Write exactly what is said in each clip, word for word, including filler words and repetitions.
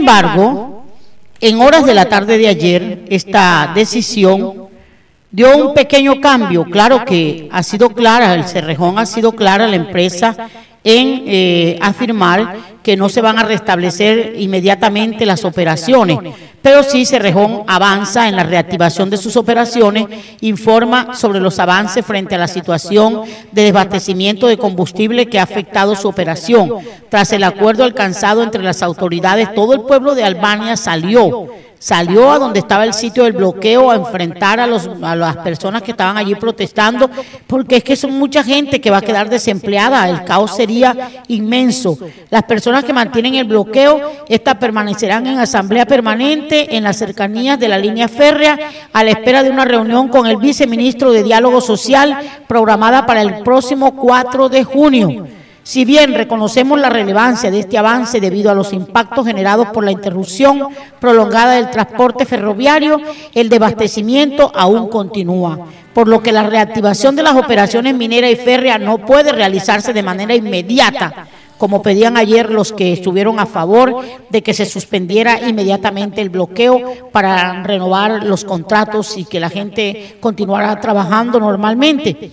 embargo, en horas de la tarde de ayer, esta decisión dio un pequeño cambio. Claro que ha sido clara, el Cerrejón ha sido clara, la empresa, en eh, afirmar que no se van a restablecer inmediatamente las operaciones, pero sí Cerrejón avanza en la reactivación de sus operaciones, informa sobre los avances frente a la situación de desabastecimiento de combustible que ha afectado su operación. Tras el acuerdo alcanzado entre las autoridades, todo el pueblo de Albania salió, salió a donde estaba el sitio del bloqueo a enfrentar a, los, a las personas que estaban allí protestando, porque es que son mucha gente que va a quedar desempleada, el caos sería inmenso. Las personas que mantienen el bloqueo, estas permanecerán en asamblea permanente en las cercanías de la línea férrea a la espera de una reunión con el viceministro de Diálogo Social programada para el próximo cuatro de junio. Si bien reconocemos la relevancia de este avance debido a los impactos generados por la interrupción prolongada del transporte ferroviario, el desabastecimiento aún continúa, por lo que la reactivación de las operaciones minera y férrea no puede realizarse de manera inmediata, como pedían ayer los que estuvieron a favor de que se suspendiera inmediatamente el bloqueo para renovar los contratos y que la gente continuara trabajando normalmente.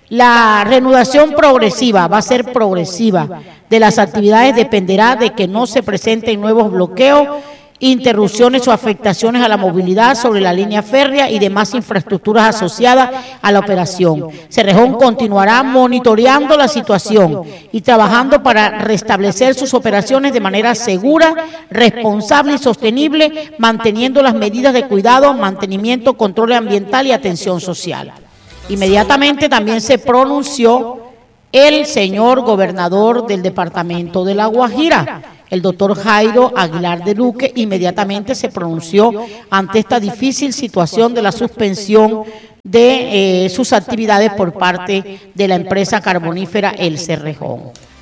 La reanudación progresiva va a ser progresiva de las actividades, dependerá de que no se presenten nuevos bloqueos, interrupciones o afectaciones a la movilidad sobre la línea férrea y demás infraestructuras asociadas a la operación. Cerrejón continuará monitoreando la situación y trabajando para restablecer sus operaciones de manera segura, responsable y sostenible, manteniendo las medidas de cuidado, mantenimiento, control ambiental y atención social. Inmediatamente también se pronunció el señor gobernador del departamento de La Guajira, el doctor Jairo Aguilar de Luque, inmediatamente se pronunció ante esta difícil situación de la suspensión de eh, sus actividades por parte de la empresa carbonífera El Cerrejón.